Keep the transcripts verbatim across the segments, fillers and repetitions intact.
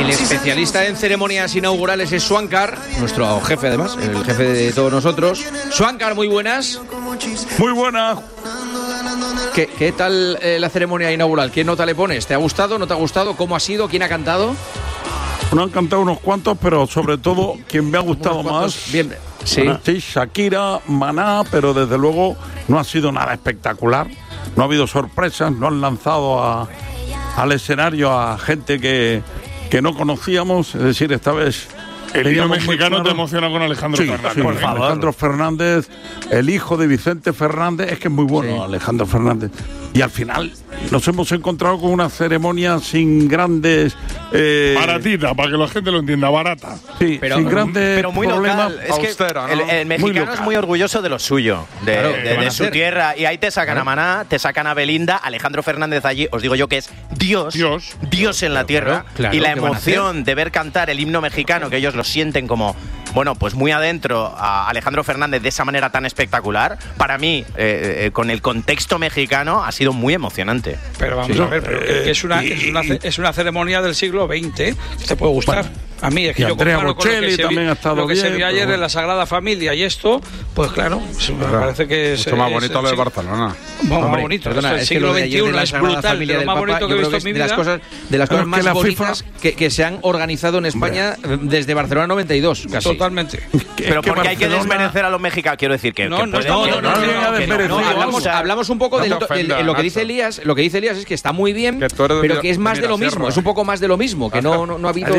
El especialista en ceremonias inaugurales es Swankar, nuestro jefe además, el jefe de todos nosotros. Swankar, muy buenas. Muy buenas. ¿Qué, qué tal eh, la ceremonia inaugural? ¿Qué nota le pones? ¿Te ha gustado? ¿No te ha gustado? ¿Cómo ha sido? ¿Quién ha cantado? No han cantado unos cuantos, pero sobre todo quien me ha gustado más. Bien, sí. Sí, Shakira, Maná, pero desde luego no ha sido nada espectacular. No ha habido sorpresas, no han lanzado a, al escenario a gente que, que no conocíamos, es decir, esta vez... El himno mexicano claro. Te emociona con Alejandro sí, Fernández. Sí, por favor. Alejandro Fernández, el hijo de Vicente Fernández, es que es muy bueno, sí. Alejandro Fernández. Y al final nos hemos encontrado con una ceremonia sin grandes... Eh, Baratita, para que la gente lo entienda, barata. Sí, pero, sin grandes pero muy problemas. Local. Es que austera, ¿no? el, el mexicano muy es muy orgulloso de lo suyo, de, claro, de, de, de su tierra. Y ahí te sacan a Maná, te sacan a Belinda, Alejandro Fernández allí, os digo yo que es Dios, Dios, Dios en la tierra. Claro, claro, y la emoción de ver cantar el himno mexicano, que ellos lo sienten como... Bueno, pues muy adentro a Alejandro Fernández de esa manera tan espectacular, para mí, eh, eh, con el contexto mexicano, ha sido muy emocionante. Pero vamos sí, a ver, pero eh, es, una, es, una, es una ceremonia del siglo veinte, te puede gustar. Bueno, a mí es que yo Andrea Bocelli también ha estado lo que bien, se vio ayer pero... en la Sagrada Familia y esto, pues claro, me claro. parece que es... Mucho más es, bonito es, lo de Barcelona. Bueno, más bonito, perdona, el es siglo que veintiuno es brutal, de lo más bonito que he visto en mi vida. De las cosas, de las cosas más bonitas que, que se han organizado en España desde Barcelona noventa y dos, casi. Totalmente. Pero porque Barcelona... hay que desmerecer a los mexicanos, quiero decir que... No, que no, no, no, no, no, no, hablamos, hablamos un poco de lo que dice Elías, lo que dice Elías es que está muy bien, pero que es más de lo mismo, es un poco más de lo mismo, que no no ha habido...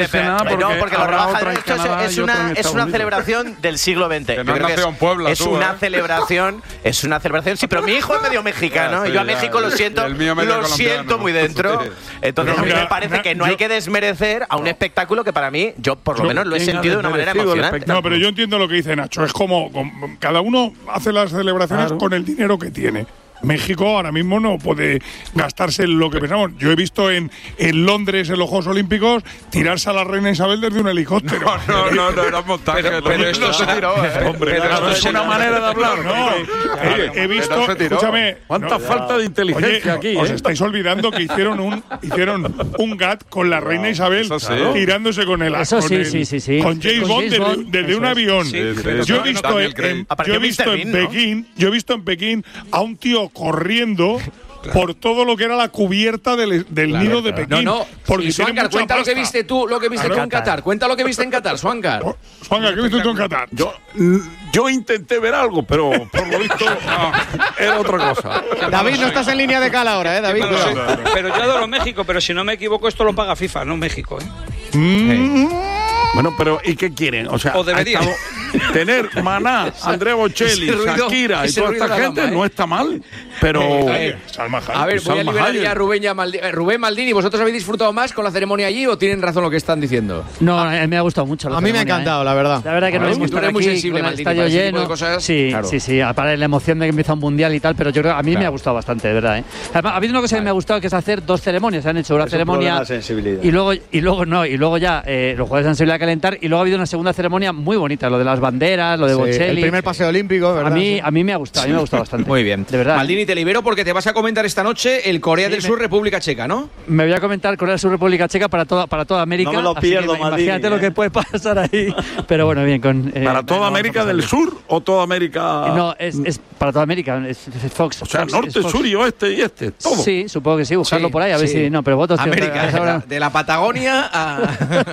No, porque lo rebajan. Esto es, es una, es una celebración del siglo veinte. Que no Yo creo que es, Puebla, es tú, una ¿eh? celebración, es una celebración, sí, pero mi hijo es medio mexicano, sí, y yo a ya, México lo siento, lo siento muy dentro. Entonces a mí me parece que no hay que desmerecer a un espectáculo que para mí, yo por lo menos lo he sentido de una manera emocionante. No, pero yo entiendo lo que dice Nacho, es como, como cada uno hace las celebraciones claro. con el dinero que tiene. México ahora mismo no puede gastarse lo que pensamos. Yo he visto en, en Londres, en los Juegos Olímpicos, tirarse a la reina Isabel desde un helicóptero. No, no, no, no era montaje. Pero, pero esto no se tiró, ¿eh? Hombre, pero claro, es una manera de hablar, ¿no? He, he visto, escúchame. ¿Cuánta no, falta de inteligencia oye, aquí? Os ¿eh? estáis olvidando que hicieron un hicieron un gat con la reina Isabel sí. tirándose con el Eso con sí, el, sí, sí, sí. con James Bond desde, desde un avión. Sí, sí, yo he visto en, en, yo he visto en Pekín, yo he visto en Pekín a un tío corriendo Claro. por todo lo que era la cubierta del, del claro, nido de claro. Pekín. No, no. Porque Swankar, cuenta lo que viste tú, lo que viste claro. tú en Qatar. Cuenta lo que viste en Qatar, Swankar. Oh, Swankar, ¿qué viste tú en Qatar? Yo, yo intenté ver algo, pero por lo visto no, era otra cosa. David, no estás en línea de cal ahora, ¿eh, David? Pero, sí, pero yo adoro México, pero si no me equivoco, esto lo paga FIFA, no México, ¿eh? Mm. Sí. Bueno, pero ¿y qué quieren? O sea, o debería tener Maná, Andrea Bocelli, ruido, Shakira y toda esta gente gama, ¿eh? No está mal, pero eh, Salma Hayek. A ver, voy a liberar ya a Rubén, ya Maldini. Rubén Maldini, ¿vosotros habéis disfrutado más con la ceremonia allí o tienen razón lo que están diciendo? No, a mí me ha gustado mucho la A mí me ha encantado, ¿eh? la verdad. La verdad que no es muy, muy sensible, con el Maldini, estadio lleno. De cosas, sí, claro. sí, sí, para la emoción de que empieza un mundial y tal, pero yo creo a mí claro. me ha gustado bastante, de verdad, ¿eh? Además, ha habido una cosa vale. que me ha gustado que es hacer dos ceremonias, han hecho una es ceremonia un y luego y luego no, y luego ya eh, los jugadores de sensibilidad a calentar y luego ha habido una segunda ceremonia muy bonita, lo de las banderas, lo de sí, Bocelli. El primer paseo olímpico, ¿verdad? A mí, a mí me ha gustado, a mí me ha gustado bastante. Muy bien. De verdad. Maldini, te libero porque te vas a comentar esta noche el Corea sí, del Sur, me, República Checa, ¿no? Me voy a comentar Corea del Sur, República Checa para toda, para toda América. No me lo pierdo, que, Maldini. Imagínate eh. lo que puede pasar ahí. Pero bueno, bien. con eh, ¿Para toda no, América del Sur o toda América...? No, es, es para toda América, es, es Fox. O sea, Fox, norte, Fox. sur y oeste y este, todo. Sí, supongo que sí, buscarlo sí, por ahí, a ver sí. si... No, pero votos... América, tío, de, la, de la Patagonia a...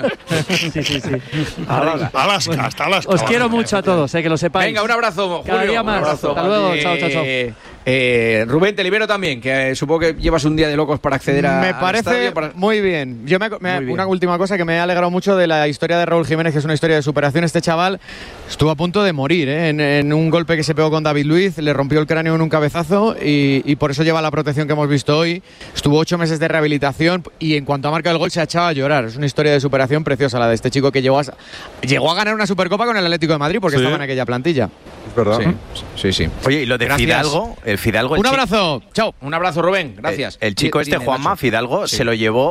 sí, sí, sí. Alaska, Alaska, hasta Alaska. Os quiero mucho a todos, eh, que lo sepáis. Venga, un abrazo, Cada Julio. día más. Un abrazo. Hasta luego, eh, chao, chao, chao. Eh, Rubén, te libero también, que eh, supongo que llevas un día de locos para acceder a. Me parece para... muy bien. Yo me, me, muy bien. Una última cosa que me ha alegrado mucho de la historia de Raúl Jiménez, que es una historia de superación. Este chaval estuvo a punto de morir ¿eh? en, en un golpe que se pegó con David Luiz, le rompió el cráneo en un cabezazo y, y por eso lleva la protección que hemos visto hoy. Estuvo ocho meses de rehabilitación y en cuanto ha marcado el gol se ha echado a llorar. Es una historia de superación preciosa la de este chico que llegó a, llegó a ganar una Supercopa con el Atlético de Madrid porque sí. estaba en aquella plantilla. Es verdad. Sí, sí, sí. Oye, y lo de Gracias. Fidalgo, el Fidalgo. El un abrazo. Chao. Un abrazo, Rubén. Gracias. El, el chico Dime, este, Juanma, Nacho. Fidalgo, sí. se lo llevó